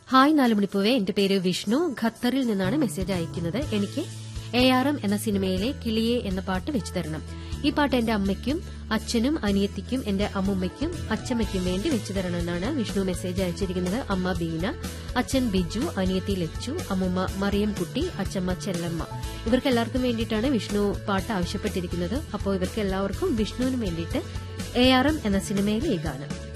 Hi നാലുമണിപ്പൂവേ, എന്റെ പേര് വിഷ്ണു. ഖത്തറിൽ നിന്നാണ് മെസ്സേജ് അയക്കുന്നത്. എനിക്ക് ARM എന്ന സിനിമയിലെ കിളിയെ എന്ന പാട്ട് വെച്ചു തരണം. ഈ പാട്ട് എന്റെ അമ്മയ്ക്കും അച്ഛനും അനിയത്തിക്കും എന്റെ അമ്മുമ്മയ്ക്കും അച്ഛമ്മയ്ക്കും വേണ്ടി വെച്ചു തരണമെന്നാണ് വിഷ്ണു മെസ്സേജ് അയച്ചിരിക്കുന്നത്. അമ്മ ബീന, അച്ഛൻ ബിജു, അനിയത്തി ലച്ചു, അമ്മുമ്മ മറിയം കുട്ടി, അച്ഛമ്മ ചെല്ലമ്മ. ഇവർക്ക് എല്ലാവർക്കും വേണ്ടിയിട്ടാണ് വിഷ്ണു പാട്ട് ആവശ്യപ്പെട്ടിരിക്കുന്നത്. അപ്പോൾ ഇവർക്ക് എല്ലാവർക്കും വിഷ്ണുവിന് വേണ്ടിയിട്ട് ARM എന്ന സിനിമയിലെ ഈ ഗാനം.